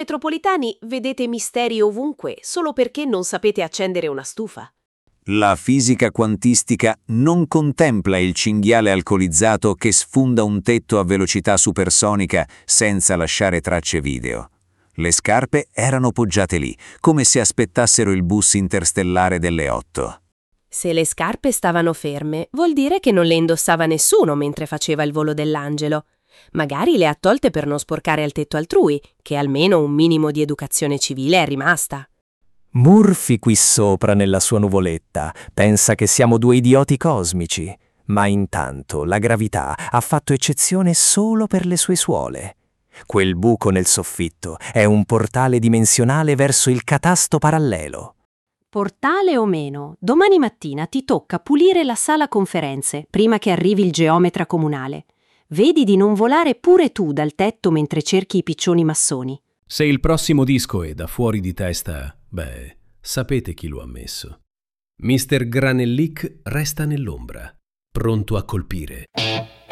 metropolitani vedete misteri ovunque solo perché non sapete accendere una stufa. La fisica quantistica non contempla il cinghiale alcolizzato che sfonda un tetto a velocità supersonica senza lasciare tracce video. Le scarpe erano poggiate lì, come se aspettassero il bus interstellare delle 8. Se le scarpe stavano ferme, vuol dire che non le indossava nessuno mentre faceva il volo dell'angelo. Magari le ha tolte per non sporcare al tetto altrui, che almeno un minimo di educazione civile è rimasta. Murphy qui sopra nella sua nuvoletta pensa che siamo due idioti cosmici, ma intanto la gravità ha fatto eccezione solo per le sue suole. Quel buco nel soffitto è un portale dimensionale verso il catasto parallelo. Portale o meno, domani mattina ti tocca pulire la sala conferenze prima che arrivi il geometra comunale. Vedi di non volare pure tu dal tetto mentre cerchi i piccioni massoni. Se il prossimo disco è da fuori di testa, sapete chi lo ha messo. Mr. Granellic resta nell'ombra, pronto a colpire.